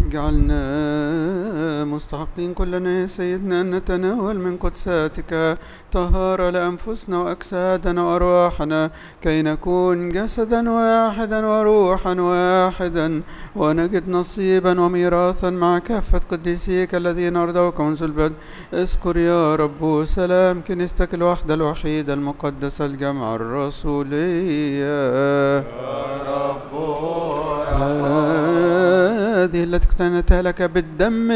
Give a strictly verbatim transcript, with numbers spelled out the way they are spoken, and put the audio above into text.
جعلنا مستحقين كلنا يا سيدنا أن نتناول من قدساتك طهارة لأنفسنا وأجسادنا وأرواحنا كي نكون جسدا واحدا وروحا واحدا ونجد نصيبا وميراثا مع كافة قديسيك الذين أرضوك منذ البدء. اذكر يا رب سلام كنيستك الوحدة الوحيدة المقدسة الجامعة الرسولية يا رب. هذه التي اقتنتها لك بالدم